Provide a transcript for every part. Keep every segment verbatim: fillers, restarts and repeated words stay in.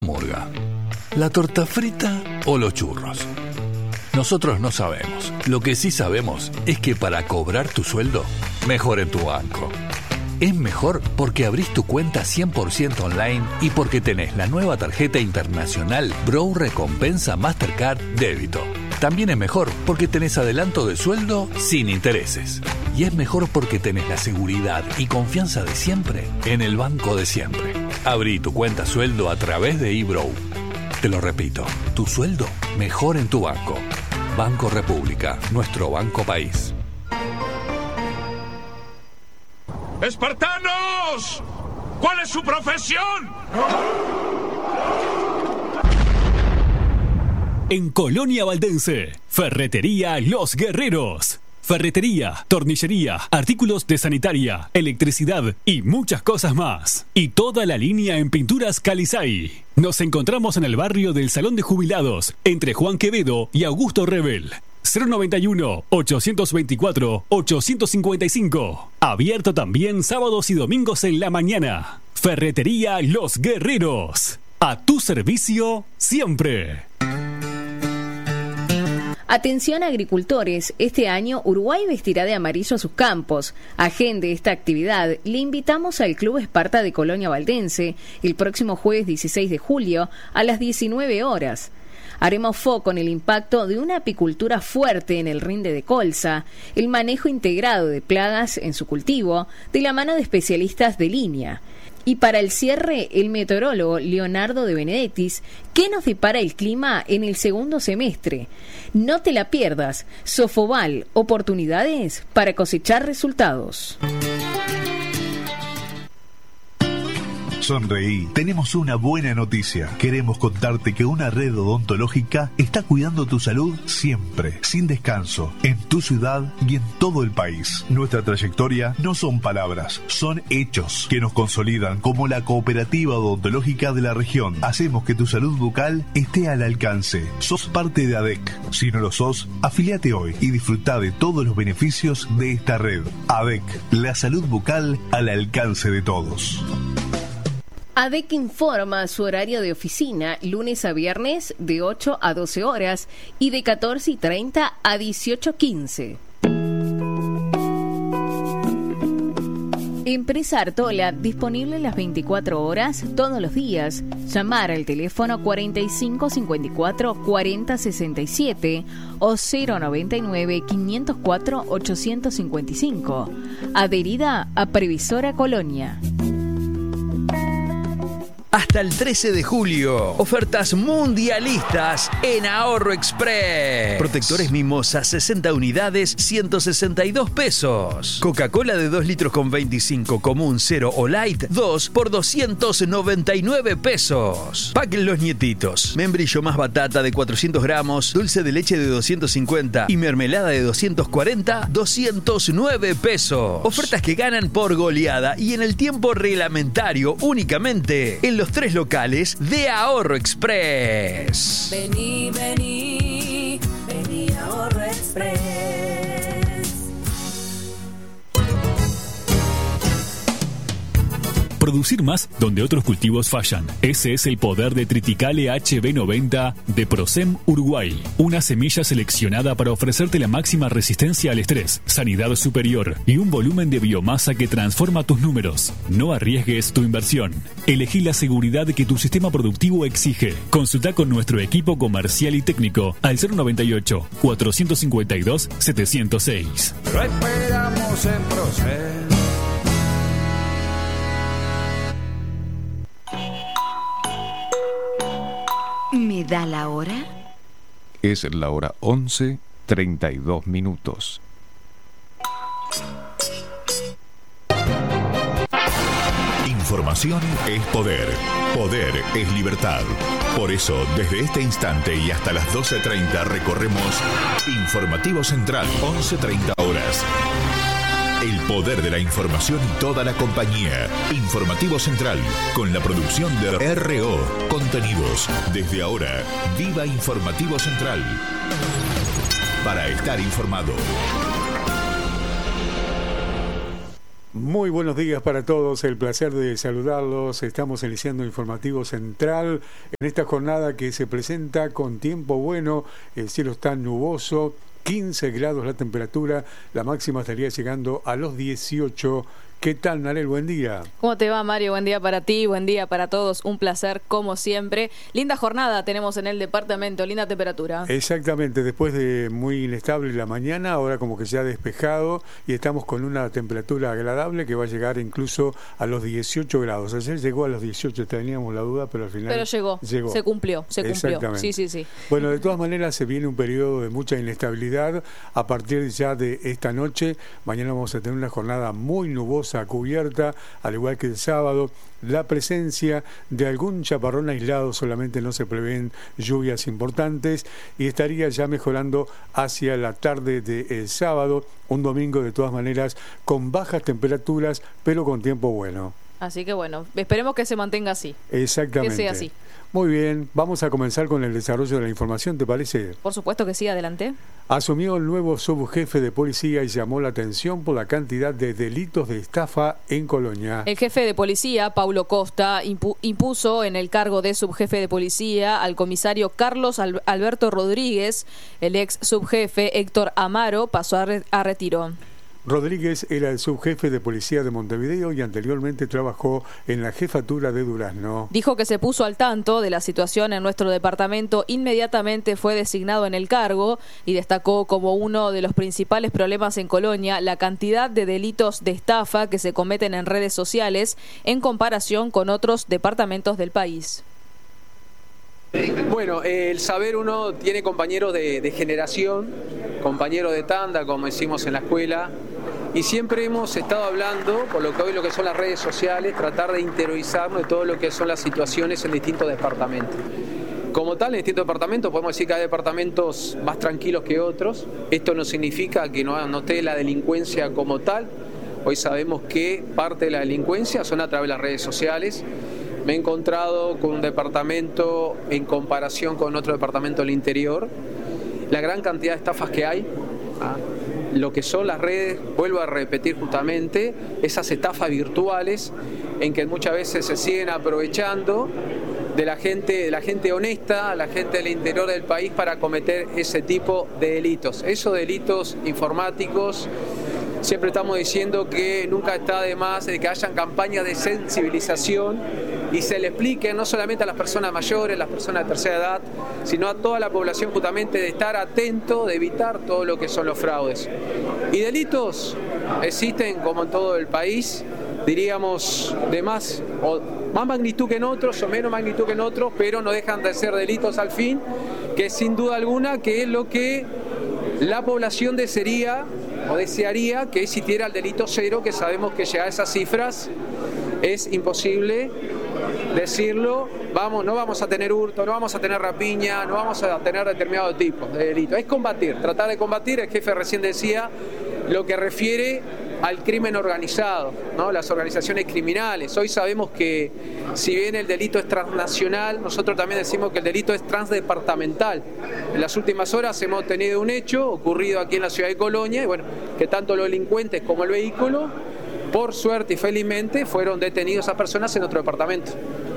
murga? ¿La torta frita o los churros? Nosotros no sabemos. Lo que sí sabemos es que para cobrar tu sueldo, mejor en tu banco. Es mejor porque abrís tu cuenta cien por ciento online y porque tenés la nueva tarjeta internacional Bro Recompensa Mastercard Débito. También es mejor porque tenés adelanto de sueldo sin intereses. Y es mejor porque tenés la seguridad y confianza de siempre en el banco de siempre. Abrí tu cuenta sueldo a través de eBrow. Te lo repito, tu sueldo mejor en tu banco. Banco República, nuestro banco país. ¡Espartanos! ¿Cuál es su profesión? En Colonia Valdense, Ferretería Los Guerreros. Ferretería, tornillería, artículos de sanitaria, electricidad y muchas cosas más. Y toda la línea en pinturas Calizay. Nos encontramos en el barrio del Salón de Jubilados, entre Juan Quevedo y Augusto Rebel. cero noventa y uno, ochocientos veinticuatro, ochocientos cincuenta y cinco. Abierto también sábados y domingos en la mañana. Ferretería Los Guerreros. A tu servicio siempre. Atención agricultores, este año Uruguay vestirá de amarillo sus campos. Agende esta actividad. Le invitamos al Club Esparta de Colonia Valdense el próximo jueves dieciséis de julio a las diecinueve horas. Haremos foco en el impacto de una apicultura fuerte en el rinde de colza, el manejo integrado de plagas en su cultivo, de la mano de especialistas de línea. Y para el cierre, el meteorólogo Leonardo de Benedettis, ¿qué nos depara el clima en el segundo semestre? No te la pierdas. Sofoval, oportunidades para cosechar resultados. Sonreí, tenemos una buena noticia. Queremos contarte que una red odontológica está cuidando tu salud siempre, sin descanso, en tu ciudad y en todo el país. Nuestra trayectoria no son palabras, son hechos que nos consolidan como la cooperativa odontológica de la región. Hacemos que tu salud bucal esté al alcance. Sos parte de A D E C. Si no lo sos, afiliate hoy y disfruta de todos los beneficios de esta red. A D E C, la salud bucal al alcance de todos. A D E C informa su horario de oficina lunes a viernes de ocho a doce horas y de catorce y treinta a dieciocho quince. Empresa Artola, disponible las veinticuatro horas todos los días. Llamar al teléfono cuarenta y cinco cincuenta y cuatro cuarenta sesenta y siete o cero noventa y nueve quinientos cuatro ochocientos cincuenta y cinco. Adherida a Previsora Colonia. Hasta el trece de julio, ofertas mundialistas en Ahorro Express. Protectores Mimosa, sesenta unidades, ciento sesenta y dos pesos. Coca-Cola de dos litros con veinticinco, común, cero o light, dos por doscientos noventa y nueve pesos. Paquen los nietitos. Membrillo más batata de cuatrocientos gramos, dulce de leche de doscientos cincuenta y mermelada de doscientos cuarenta, doscientos nueve pesos. Ofertas que ganan por goleada y en el tiempo reglamentario únicamente en los tres locales de Ahorro Express. Vení, vení, vení a Ahorro Express. Producir más donde otros cultivos fallan. Ese es el poder de Triticale H B noventa de Procem Uruguay. Una semilla seleccionada para ofrecerte la máxima resistencia al estrés, sanidad superior y un volumen de biomasa que transforma tus números. No arriesgues tu inversión. Elegí la seguridad que tu sistema productivo exige. Consulta con nuestro equipo comercial y técnico al cero noventa y ocho, cuatrocientos cincuenta y dos, setecientos seis. Lo esperamos en Procem. ¿Me da la hora? Es la hora once, treinta y dos minutos. Información es poder. Poder es libertad. Por eso, desde este instante y hasta las doce treinta recorremos Informativo Central, once treinta horas. El poder de la información y toda la compañía. Informativo Central, con la producción de R O Contenidos. Desde ahora, viva Informativo Central. Para estar informado. Muy buenos días para todos, el placer de saludarlos. Estamos iniciando Informativo Central en esta jornada que se presenta con tiempo bueno, el cielo está nuboso, quince grados la temperatura, la máxima estaría llegando a los dieciocho. ¿Qué tal, Narel? Buen día. ¿Cómo te va, Mario? Buen día para ti, buen día para todos. Un placer, como siempre. Linda jornada tenemos en el departamento, linda temperatura. Exactamente, después de muy inestable la mañana, ahora como que ya ha despejado y estamos con una temperatura agradable que va a llegar incluso a los dieciocho grados. Ayer llegó a los dieciocho, teníamos la duda, pero al final Pero llegó, llegó. se cumplió, se cumplió. Exactamente. Sí, sí, sí. Bueno, de todas maneras se viene un periodo de mucha inestabilidad a partir ya de esta noche. Mañana vamos a tener una jornada muy nubosa, cubierta, al igual que el sábado. La presencia de algún chaparrón aislado, solamente no se prevén lluvias importantes y estaría ya mejorando hacia la tarde del sábado, un domingo de todas maneras con bajas temperaturas pero con tiempo bueno. Así que bueno, esperemos que se mantenga así. Exactamente. Que sea así. Muy bien, vamos a comenzar con el desarrollo de la información, ¿te parece? Por supuesto que sí, adelante. Asumió el nuevo subjefe de policía y llamó la atención por la cantidad de delitos de estafa en Colonia. El jefe de policía, Paulo Costa, impu- impuso en el cargo de subjefe de policía al comisario Carlos Al- Alberto Rodríguez. El ex subjefe Héctor Amaro pasó a, re- a retiro. Rodríguez era el subjefe de policía de Montevideo y anteriormente trabajó en la jefatura de Durazno. Dijo que se puso al tanto de la situación en nuestro departamento, inmediatamente fue designado en el cargo y destacó como uno de los principales problemas en Colonia la cantidad de delitos de estafa que se cometen en redes sociales en comparación con otros departamentos del país. Bueno, el saber uno tiene compañeros de, de generación, compañeros de tanda, como decimos en la escuela, y siempre hemos estado hablando, por lo que hoy lo que son las redes sociales, tratar de interiorizarnos de todo lo que son las situaciones en distintos departamentos. Como tal, en distintos departamentos podemos decir que hay departamentos más tranquilos que otros. Esto no significa que no, no esté la delincuencia como tal. Hoy sabemos que parte de la delincuencia son a través de las redes sociales. Me he encontrado con un departamento en comparación con otro departamento del interior, la gran cantidad de estafas que hay, ¿ah? Lo que son las redes, vuelvo a repetir justamente, esas estafas virtuales en que muchas veces se siguen aprovechando de la gente, de la gente honesta, la gente del interior del país para cometer ese tipo de delitos. Esos delitos informáticos, siempre estamos diciendo que nunca está de más de que hayan campañas de sensibilización y se le explique no solamente a las personas mayores, las personas de tercera edad, sino a toda la población justamente de estar atento, de evitar todo lo que son los fraudes. Y delitos existen como en todo el país, diríamos de más o más magnitud que en otros o menos magnitud que en otros, pero no dejan de ser delitos al fin, que sin duda alguna que es lo que la población desearía o desearía que existiera el delito cero, que sabemos que llegar a esas cifras es imposible decirlo. Vamos, no vamos a tener hurto, no vamos a tener rapiña, no vamos a tener determinados tipos de delitos. Es combatir, tratar de combatir. El jefe recién decía lo que refiere al crimen organizado, ¿no? Las organizaciones criminales. Hoy sabemos que si bien el delito es transnacional, nosotros también decimos que el delito es transdepartamental. En las últimas horas hemos tenido un hecho ocurrido aquí en la ciudad de Colonia, y bueno, que tanto los delincuentes como el vehículo, por suerte y felizmente, fueron detenidos esas personas en otro departamento.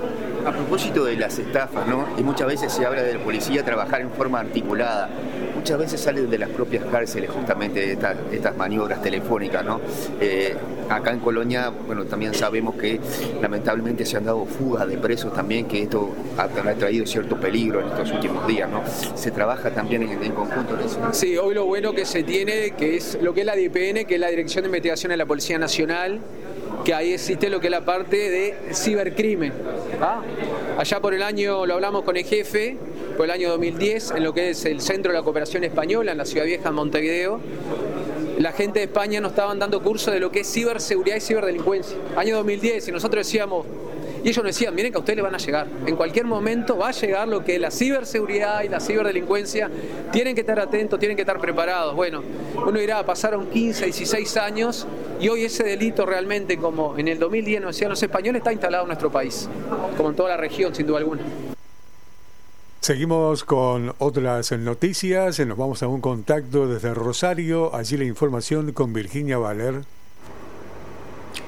A propósito de las estafas, ¿no? Y muchas veces se habla de la policía trabajar en forma articulada. Muchas veces salen de las propias cárceles justamente estas, estas maniobras telefónicas, ¿no? Eh, acá en Colonia, bueno, también sabemos que lamentablemente se han dado fugas de presos también, que esto ha, ha traído cierto peligro en estos últimos días, ¿no? Se trabaja también en, en conjunto en eso. Sí, hoy lo bueno que se tiene, que es lo que es la D P N, que es la Dirección de Investigación de la Policía Nacional, que ahí existe lo que es la parte de cibercrimen. ¿Ah? Allá por el año, lo hablamos con el jefe, por el año dos mil diez, en lo que es el Centro de la Cooperación Española, en la Ciudad Vieja, en Montevideo, la gente de España nos estaban dando cursos de lo que es ciberseguridad y ciberdelincuencia. Año dos mil diez, y nosotros decíamos, y ellos nos decían, miren que a ustedes les van a llegar. En cualquier momento va a llegar lo que es la ciberseguridad y la ciberdelincuencia. Tienen que estar atentos, tienen que estar preparados. Bueno, uno dirá, pasaron quince, dieciséis años y hoy ese delito realmente, como en el dos mil diez nos decían los españoles, está instalado en nuestro país, como en toda la región, sin duda alguna. Seguimos con otras noticias, nos vamos a un contacto desde Rosario, allí la información con Virginia Valer.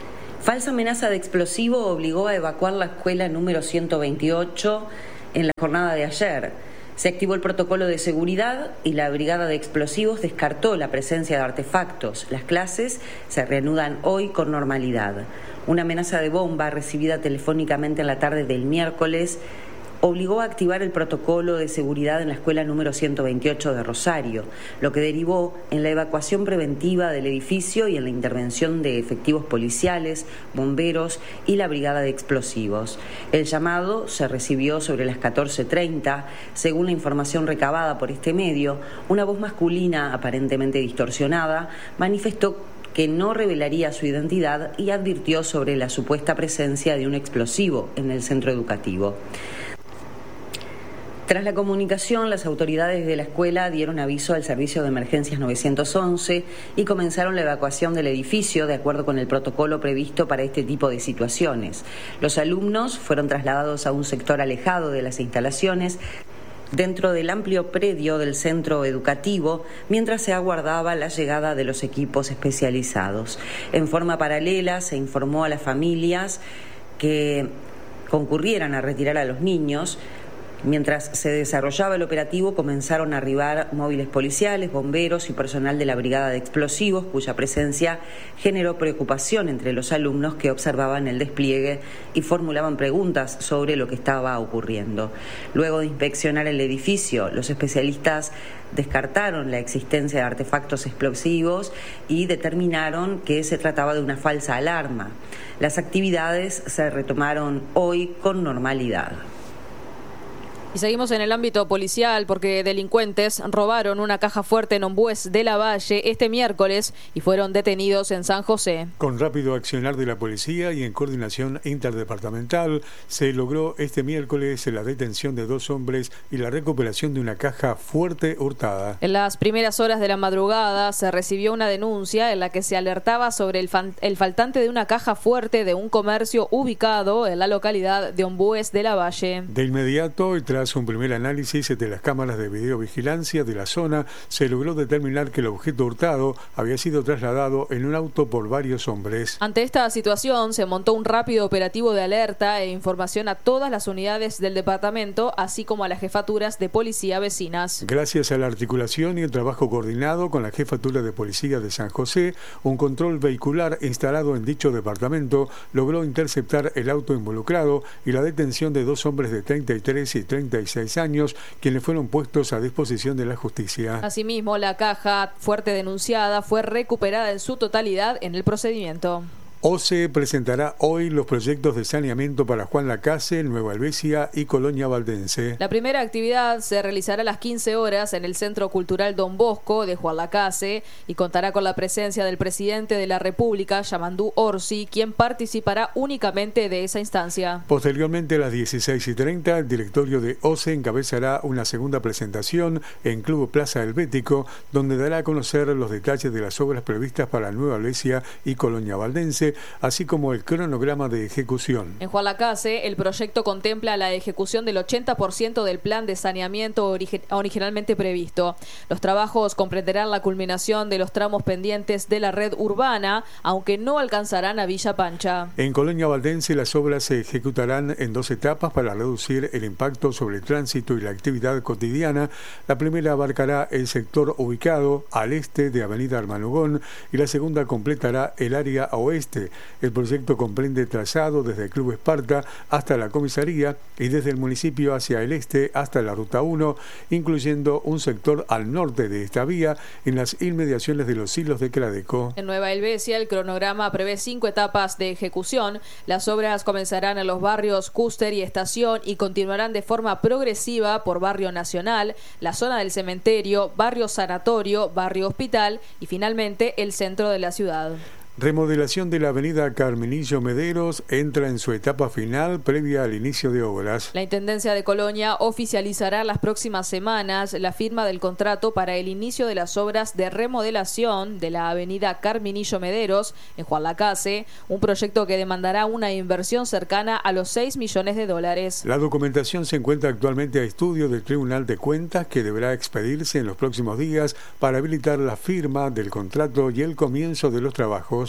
Falsa amenaza de explosivo obligó a evacuar la escuela número ciento veintiocho en la jornada de ayer. Se activó el protocolo de seguridad y la brigada de explosivos descartó la presencia de artefactos. Las clases se reanudan hoy con normalidad. Una amenaza de bomba recibida telefónicamente en la tarde del miércoles obligó a activar el protocolo de seguridad en la escuela número ciento veintiocho de Rosario, lo que derivó en la evacuación preventiva del edificio y en la intervención de efectivos policiales, bomberos y la brigada de explosivos. El llamado se recibió sobre las catorce treinta. Según la información recabada por este medio, una voz masculina aparentemente distorsionada manifestó que no revelaría su identidad y advirtió sobre la supuesta presencia de un explosivo en el centro educativo. Tras la comunicación, las autoridades de la escuela dieron aviso al servicio de emergencias nueve once y comenzaron la evacuación del edificio de acuerdo con el protocolo previsto para este tipo de situaciones. Los alumnos fueron trasladados a un sector alejado de las instalaciones dentro del amplio predio del centro educativo, mientras se aguardaba la llegada de los equipos especializados. En forma paralela, se informó a las familias que concurrieran a retirar a los niños. Mientras se desarrollaba el operativo, comenzaron a arribar móviles policiales, bomberos y personal de la brigada de explosivos, cuya presencia generó preocupación entre los alumnos que observaban el despliegue y formulaban preguntas sobre lo que estaba ocurriendo. Luego de inspeccionar el edificio, los especialistas descartaron la existencia de artefactos explosivos y determinaron que se trataba de una falsa alarma. Las actividades se retomaron hoy con normalidad. Y seguimos en el ámbito policial porque delincuentes robaron una caja fuerte en Ombués de la Valle este miércoles y fueron detenidos en San José. Con rápido accionar de la policía y en coordinación interdepartamental, se logró este miércoles la detención de dos hombres y la recuperación de una caja fuerte hurtada. En las primeras horas de la madrugada se recibió una denuncia en la que se alertaba sobre el, fan, el faltante de una caja fuerte de un comercio ubicado en la localidad de Ombués de la Valle. De inmediato, y tras Tras un primer análisis de las cámaras de videovigilancia de la zona, se logró determinar que el objeto hurtado había sido trasladado en un auto por varios hombres. Ante esta situación, se montó un rápido operativo de alerta e información a todas las unidades del departamento, así como a las jefaturas de policía vecinas. Gracias a la articulación y el trabajo coordinado con la Jefatura de Policía de San José, un control vehicular instalado en dicho departamento logró interceptar el auto involucrado y la detención de dos hombres de treinta y tres y treinta y seis años, quienes fueron puestos a disposición de la justicia. Asimismo, la caja fuerte denunciada fue recuperada en su totalidad en el procedimiento. OCE presentará hoy los proyectos de saneamiento para Juan Lacase, Nueva Helvecia y Colonia Valdense. La primera actividad se realizará a las quince horas en el Centro Cultural Don Bosco de Juan Lacase y contará con la presencia del presidente de la República, Yamandú Orsi, quien participará únicamente de esa instancia. Posteriormente, a las dieciséis y treinta, el directorio de OCE encabezará una segunda presentación en Club Plaza Helvético, donde dará a conocer los detalles de las obras previstas para Nueva Helvecia y Colonia Valdense, así como el cronograma de ejecución. En Juan Lacase, el proyecto contempla la ejecución del ochenta por ciento del plan de saneamiento origi- originalmente previsto. Los trabajos comprenderán la culminación de los tramos pendientes de la red urbana, aunque no alcanzarán a Villa Pancha. En Colonia Valdense, las obras se ejecutarán en dos etapas para reducir el impacto sobre el tránsito y la actividad cotidiana. La primera abarcará el sector ubicado al este de Avenida Armanugón y la segunda completará el área oeste. El proyecto comprende trazado desde el Club Esparta hasta la comisaría y desde el municipio hacia el este hasta la Ruta uno, incluyendo un sector al norte de esta vía en las inmediaciones de los silos de Cradeco. En Nueva Helvecia, el cronograma prevé cinco etapas de ejecución. Las obras comenzarán en los barrios Cúster y Estación y continuarán de forma progresiva por Barrio Nacional, la zona del cementerio, Barrio Sanatorio, Barrio Hospital y finalmente el centro de la ciudad. Remodelación de la avenida Carmenillo Mederos entra en su etapa final previa al inicio de obras. La Intendencia de Colonia oficializará las próximas semanas la firma del contrato para el inicio de las obras de remodelación de la avenida Carmenillo Mederos en Juan Lacase, un proyecto que demandará una inversión cercana a los seis millones de dólares. La documentación se encuentra actualmente a estudio del Tribunal de Cuentas, que deberá expedirse en los próximos días para habilitar la firma del contrato y el comienzo de los trabajos.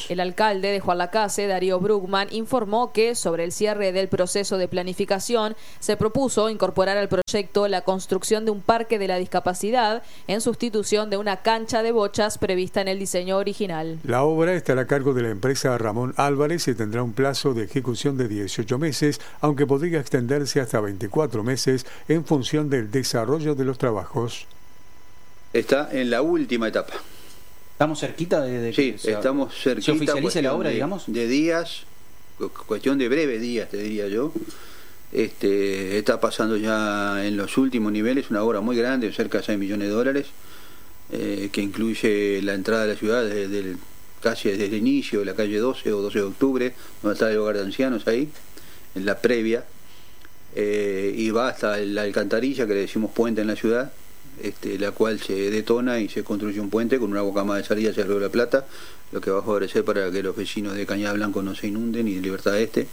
minutos. El alcalde de Juan Lacase, Darío Brugman, informó que sobre el cierre del proceso de planificación se propuso incorporar al proyecto la construcción de un parque de la discapacidad en sustitución de una cancha de bochas prevista en el diseño original. La obra estará a cargo de la empresa Ramón Álvarez y tendrá un plazo de ejecución de dieciocho meses, aunque podría extenderse hasta veinticuatro meses en función del desarrollo de los trabajos. Está en la última etapa. ¿Estamos cerquita de, de sí, que se, estamos cerquita, se oficialice la obra, de, digamos? De días, cuestión de breves días, te diría yo. Este, está pasando ya en los últimos niveles, una obra muy grande, cerca de seis millones de dólares, eh, que incluye la entrada de la ciudad desde, desde, casi desde el inicio de la calle doce o doce de octubre, donde está el hogar de ancianos ahí, en la previa, eh, y va hasta la alcantarilla, que le decimos puente en la ciudad, Este, la cual se detona y se construye un puente con una boca más de salida hacia el Río de la Plata, lo que va a favorecer para que los vecinos de Cañada Blanco no se inunden, y de Libertad Este.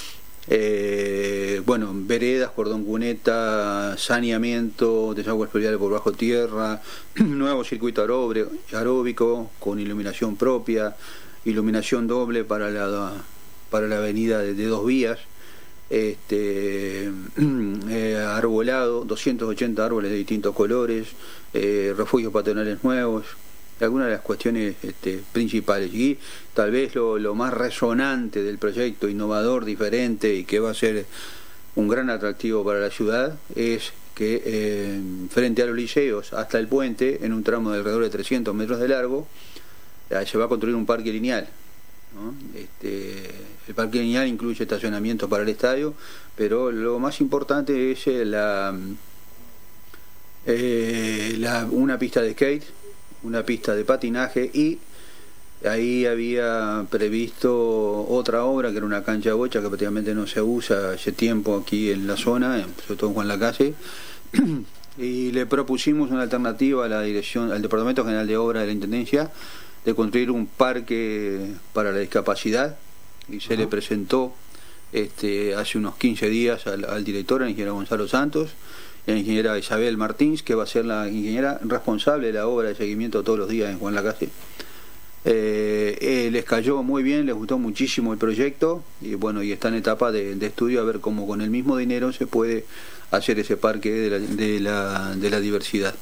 Eh, bueno, veredas, cordón cuneta, saneamiento, desaguas pluviales por bajo tierra, nuevo circuito aeróbico con iluminación propia, iluminación doble para la, para la avenida de, de dos vías. Este, eh, arbolado, doscientos ochenta árboles de distintos colores, eh, refugios patronales nuevos, algunas de las cuestiones este, principales. Y tal vez lo, lo más resonante del proyecto, innovador, diferente, y que va a ser un gran atractivo para la ciudad, es que eh, frente a los liceos hasta el puente, en un tramo de alrededor de trescientos metros de largo, eh, se va a construir un parque lineal, ¿no? Este, el parque lineal incluye estacionamiento para el estadio, pero lo más importante es la, eh, la una pista de skate, una pista de patinaje, y ahí había previsto otra obra que era una cancha de bocha que prácticamente no se usa hace tiempo aquí en la zona, sobre todo en Juan Lacase, y le propusimos una alternativa a la dirección, al Departamento General de Obras de la Intendencia, de construir un parque para la discapacidad, y se uh-huh. le presentó este, hace unos quince días al, al director, al ingeniero Gonzalo Santos, y a la ingeniera Isabel Martins, que va a ser la ingeniera responsable de la obra de seguimiento todos los días en Juan Lacase. Eh, eh, les cayó muy bien, les gustó muchísimo el proyecto, y bueno, y está en etapa de, de estudio a ver cómo con el mismo dinero se puede hacer ese parque de la, de la, de la diversidad.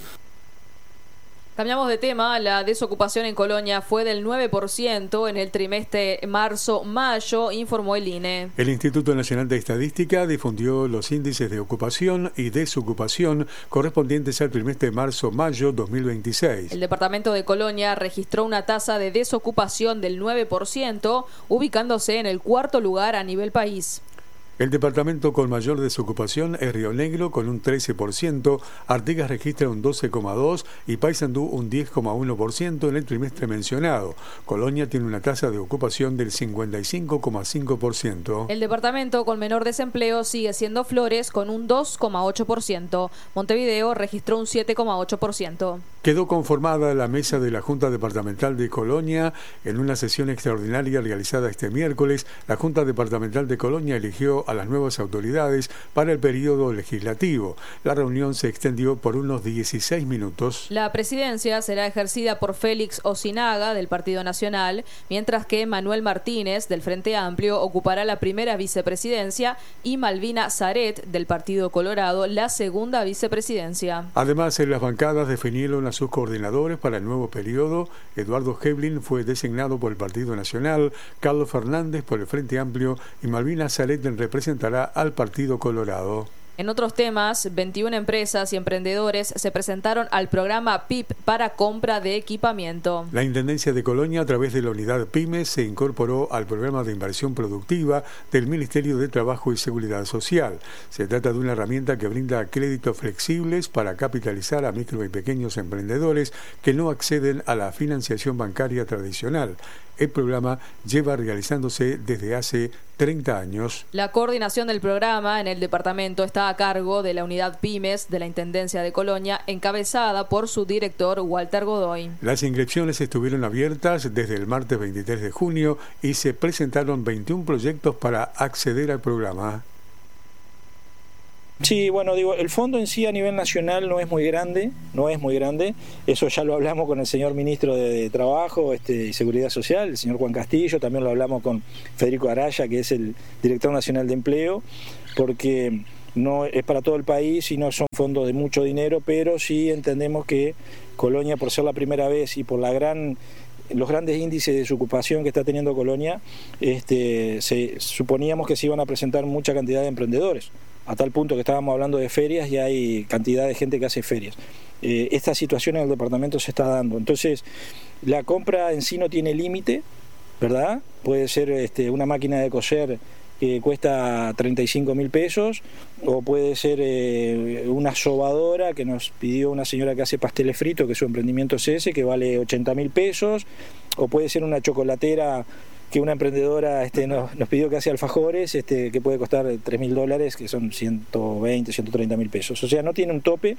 Cambiamos de tema. La desocupación en Colonia fue del nueve por ciento en el trimestre marzo-mayo, informó el I N E. El Instituto Nacional de Estadística difundió los índices de ocupación y desocupación correspondientes al trimestre marzo-mayo dos mil veintiséis. El departamento de Colonia registró una tasa de desocupación del nueve por ciento, ubicándose en el cuarto lugar a nivel país. El departamento con mayor desocupación es Río Negro, con un trece por ciento, Artigas registra un doce coma dos por ciento y Paysandú un diez coma uno por ciento en el trimestre mencionado. Colonia tiene una tasa de ocupación del cincuenta y cinco coma cinco por ciento. El departamento con menor desempleo sigue siendo Flores, con un dos coma ocho por ciento. Montevideo registró un siete coma ocho por ciento. Quedó conformada la mesa de la Junta Departamental de Colonia. En una sesión extraordinaria realizada este miércoles, la Junta Departamental de Colonia eligió a las nuevas autoridades para el periodo legislativo. La reunión se extendió por unos dieciséis minutos. La presidencia será ejercida por Félix Osinaga, del Partido Nacional, mientras que Manuel Martínez, del Frente Amplio, ocupará la primera vicepresidencia, y Malvina Zaret, del Partido Colorado, la segunda vicepresidencia. Además, en las bancadas definieron a sus coordinadores para el nuevo periodo. Eduardo Heblin fue designado por el Partido Nacional, Carlos Fernández por el Frente Amplio y Malvina Zaret representará al Partido Colorado. En otros temas, veintiuna empresas y emprendedores se presentaron al programa P I P para compra de equipamiento. La Intendencia de Colonia, a través de la unidad Pymes, se incorporó al programa de inversión productiva del Ministerio de Trabajo y Seguridad Social. Se trata de una herramienta que brinda créditos flexibles para capitalizar a micro y pequeños emprendedores que no acceden a la financiación bancaria tradicional. El programa lleva realizándose desde hace treinta años. La coordinación del programa en el departamento está a cargo de la unidad Pymes de la Intendencia de Colonia, encabezada por su director Walter Godoy. Las inscripciones estuvieron abiertas desde el martes veintitrés de junio y se presentaron veintiún proyectos para acceder al programa. Sí, bueno, digo, el fondo en sí a nivel nacional no es muy grande, no es muy grande. Eso ya lo hablamos con el señor ministro de, de Trabajo este, y Seguridad Social, el señor Juan Castillo, también lo hablamos con Federico Araya, que es el director nacional de empleo, porque no es para todo el país y no son fondos de mucho dinero, pero sí entendemos que Colonia, por ser la primera vez y por la gran los grandes índices de desocupación que está teniendo Colonia, este, se, suponíamos que se iban a presentar mucha cantidad de emprendedores, a tal punto que estábamos hablando de ferias y hay cantidad de gente que hace ferias. Eh, esta situación en el departamento se está dando, entonces la compra en sí no tiene límite, ¿verdad? Puede ser este, una máquina de coser que cuesta treinta y cinco mil pesos, o puede ser eh, una sobadora que nos pidió una señora que hace pasteles fritos, que su emprendimiento es ese, que vale ochenta mil pesos, o puede ser una chocolatera que una emprendedora este, nos, nos pidió que hace alfajores, este, que puede costar tres mil dólares, que son ciento veinte, ciento treinta mil pesos. O sea, no tiene un tope.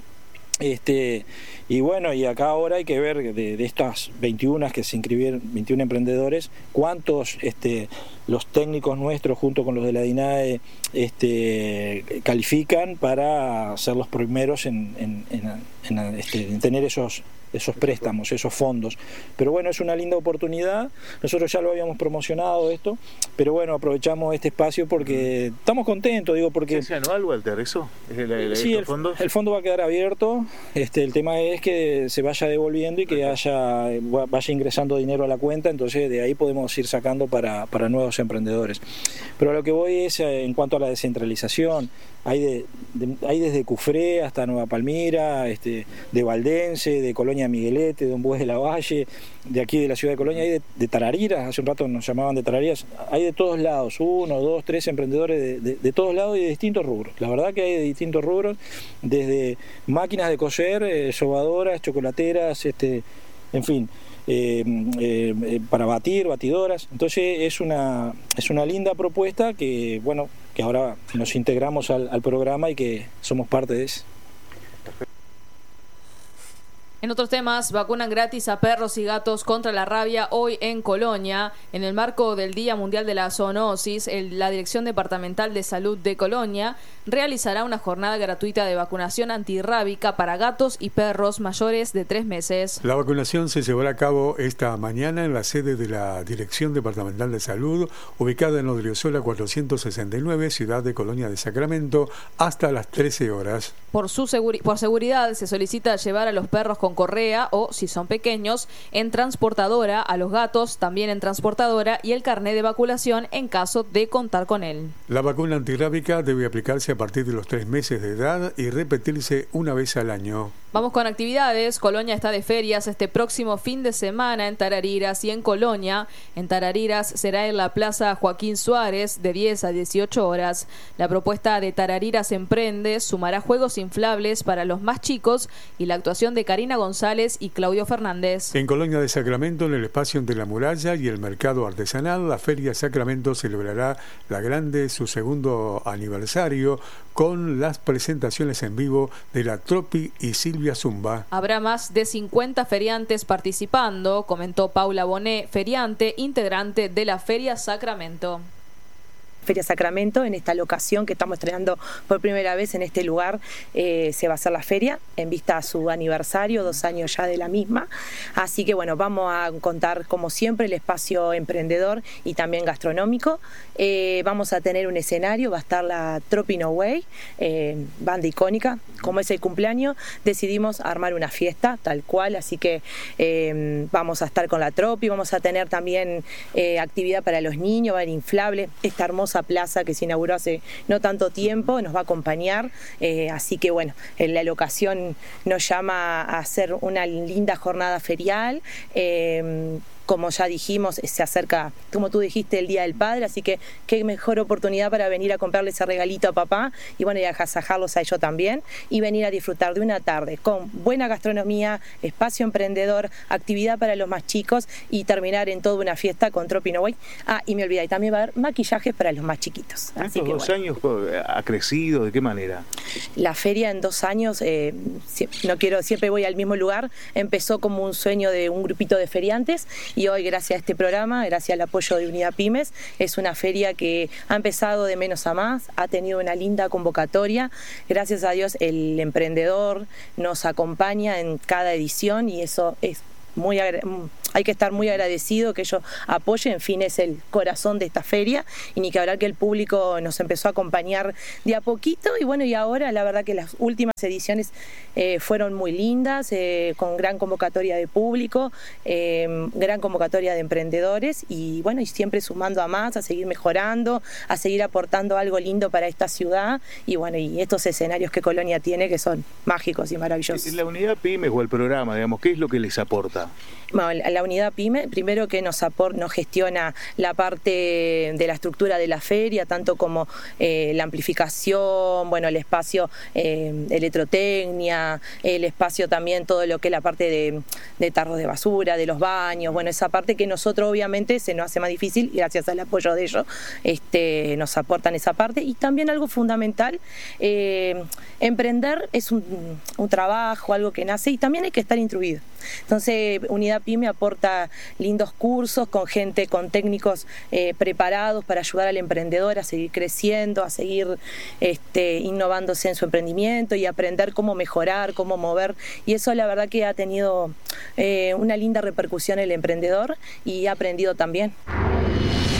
Este, y bueno, y acá ahora hay que ver de, de estas veintiuna que se inscribieron, veintiún emprendedores, cuántos este, los técnicos nuestros junto con los de la DINAE este, califican para ser los primeros en, en, en, en, este, en tener esos esos préstamos, esos fondos. Pero bueno, es una linda oportunidad. Nosotros ya lo habíamos promocionado esto, pero bueno, aprovechamos este espacio porque estamos contentos, digo, porque... ¿Es anual, Walter, eso? ¿Es el, el, sí, el, el fondo va a quedar abierto. Este, el tema es que se vaya devolviendo y que haya vaya ingresando dinero a la cuenta, entonces de ahí podemos ir sacando para, para nuevos emprendedores. Pero a lo que voy es en cuanto a la descentralización. Hay, de, de, hay desde Cufré hasta Nueva Palmira, este, de Valdense, de Colonia Miguelete, de Don Bues de la Valle, de aquí de la ciudad de Colonia, hay de, de Tarariras, hace un rato nos llamaban de Tarariras, hay de todos lados, uno, dos, tres emprendedores de, de, de todos lados y de distintos rubros. La verdad que hay de distintos rubros, desde máquinas de coser, eh, sobadoras, chocolateras, este, en fin. Eh, eh, para batir, batidoras. Entonces es una es una linda propuesta que bueno que ahora nos integramos al, al programa y que somos parte de eso. En otros temas, vacunan gratis a perros y gatos contra la rabia hoy en Colonia. En el marco del Día Mundial de la Zoonosis, el, la Dirección Departamental de Salud de Colonia realizará una jornada gratuita de vacunación antirrábica para gatos y perros mayores de tres meses. La vacunación se llevará a cabo esta mañana en la sede de la Dirección Departamental de Salud, ubicada en Odriozola cuatrocientos sesenta y nueve, ciudad de Colonia de Sacramento, hasta las trece horas. Por, su seguri- por seguridad, se solicita llevar a los perros con correa o, si son pequeños, en transportadora, a los gatos también en transportadora y el carné de vacunación en caso de contar con él. La vacuna antirrábica debe aplicarse a partir de los tres meses de edad y repetirse una vez al año. Vamos con actividades. Colonia está de ferias este próximo fin de semana en Tarariras y en Colonia. En Tarariras será en la Plaza Joaquín Suárez de diez a dieciocho horas. La propuesta de Tarariras Emprende sumará juegos inflables para los más chicos y la actuación de Karina González y Claudio Fernández. En Colonia de Sacramento, en el espacio entre la muralla y el mercado artesanal, la Feria Sacramento celebrará la grande su segundo aniversario con las presentaciones en vivo de la Tropi y Silvia Zumba. Habrá más de cincuenta feriantes participando, comentó Paula Bonet, feriante integrante de la Feria Sacramento. Feria Sacramento, en esta locación que estamos estrenando por primera vez en este lugar, eh, se va a hacer la feria en vista a su aniversario, dos años ya de la misma. Así que bueno, vamos a contar como siempre el espacio emprendedor y también gastronómico. Eh, vamos a tener un escenario, va a estar la Tropi No Way, eh, banda icónica. Como es el cumpleaños, decidimos armar una fiesta tal cual, así que eh, vamos a estar con la Tropi, vamos a tener también eh, actividad para los niños, va a haber inflable, esta hermosa plaza que se inauguró hace no tanto tiempo, nos va a acompañar, eh, así que bueno, la locación nos llama a hacer una linda jornada ferial. eh, Como ya dijimos, se acerca, como tú dijiste, el Día del Padre, así que qué mejor oportunidad para venir a comprarle ese regalito a papá y bueno, y a agasajarlos a ellos también y venir a disfrutar de una tarde con buena gastronomía, espacio emprendedor, actividad para los más chicos y terminar en toda una fiesta con Tropi No Way. Ah, y me olvidé, y también va a haber maquillajes para los más chiquitos. Así ¿Estos que, dos bueno. años ha crecido? ¿De qué manera? La feria en dos años, eh, no quiero, siempre voy al mismo lugar, empezó como un sueño de un grupito de feriantes y hoy gracias a este programa, gracias al apoyo de Unidad Pymes, es una feria que ha empezado de menos a más, ha tenido una linda convocatoria, gracias a Dios el emprendedor nos acompaña en cada edición y eso es muy hay que estar muy agradecido que ellos apoyen, en fin, es el corazón de esta feria y ni que hablar que el público nos empezó a acompañar de a poquito y bueno, y ahora la verdad que las últimas ediciones eh, fueron muy lindas, eh, con gran convocatoria de público, eh, gran convocatoria de emprendedores y bueno, y siempre sumando a más, a seguir mejorando, a seguir aportando algo lindo para esta ciudad y bueno, y estos escenarios que Colonia tiene que son mágicos y maravillosos. La Unidad Pymes o el programa, digamos, ¿qué es lo que les aporta? Bueno, la Unidad Pyme, primero que nos, apor, nos gestiona la parte de la estructura de la feria, tanto como eh, la amplificación, bueno, el espacio eh, electrotecnia, el espacio también, todo lo que es la parte de, de tarros de basura, de los baños, bueno, esa parte que nosotros obviamente se nos hace más difícil y gracias al apoyo de ellos este, nos aportan esa parte. Y también algo fundamental, eh, emprender es un, un trabajo, algo que nace y también hay que estar instruido. Entonces, Unidad Pyme aporta lindos cursos con gente, con técnicos eh, preparados para ayudar al emprendedor a seguir creciendo, a seguir este, innovándose en su emprendimiento y aprender cómo mejorar, cómo mover. Y eso la verdad que ha tenido eh, una linda repercusión en el emprendedor y ha aprendido también.